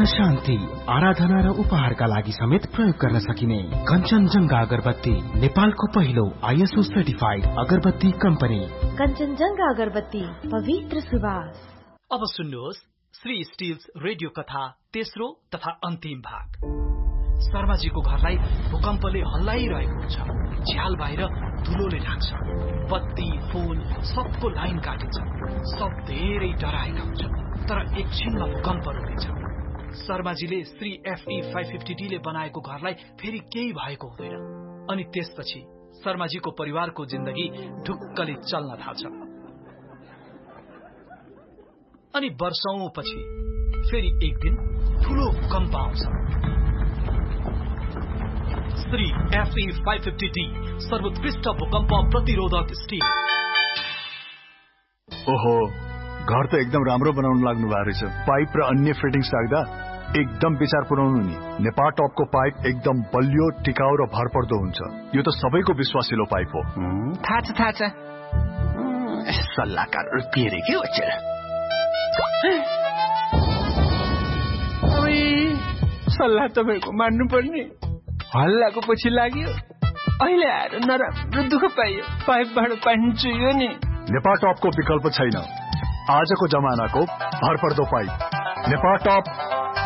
मन शान्ति, आराधना र उपहारका लागि समेत प्रयोग गर्न सकिने कञ्चनजंघा अगरबत्ती, नेपालको पहिलो ISO सर्टिफाइड अगरबत्ती कम्पनी। कञ्चनजंघा अगरबत्ती, पवित्र सुवास। अब सुन्नुहोस् श्री स्टिल्स रेडियो कथा तेस्रो तथा अन्तिम भाग। शर्माजीको घरलाई भूकम्पले हल्लाइरहेको हुन्छ। झ्याल बाहिर धुलोले ढाक्छ। बत्ती, फोन सबको लाइन काटिन्छ। सब धेरै डराएका हुन्छ। तर एकछिनमा भूकम्प रोकिन्छ। शर्माजीले श्री FE 550D ले बनाएको घरलाई फेरि केही भएको हुँदैन। अनि त्यसपछि शर्माजीको परिवारको जिन्दगी ढुक्कले चल्न थाल्छ। अनि वर्षौंपछि फेरि एक दिन ठूलो भूकम्प आउँछ। श्री FE 550D सर्वोत्कृष्ट भूकम्प प्रतिरोधक स्टिल। ओहो, घर त एकदम राम्रो बनाउन लाग्नु भएको रहेछ। पाइप र अन्य फिटिङ्स राख्दा एकदम विचार पुर्याउनु नि। नेपाल टपको पाइप एकदम बलियो, टिकाउ र भरपर्दो हुन्छ। यो त सबैको विश्वासिलो पाइप हो। थाहा छ सल्लाहकारहरु पिरे के हो चेर। सल्लाह तपाईको मान्नु पर्ने। हल्लाको पछि लाग्यो, अहिले आएर नराम्रो दुःख पाइयो। पाइपबाट पानी चुइयो नि। नेपाल टपको विकल्प छैन। आजको जमानाको भरपर्दो पाइप नेपाल टप